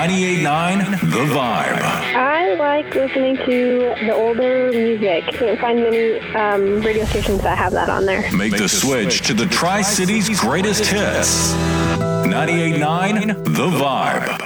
98.9 The Vibe. I like listening to the older music. Can't find many radio stations that have that on there. Make the switch to the Tri-Cities greatest hits. 98.9 The Vibe.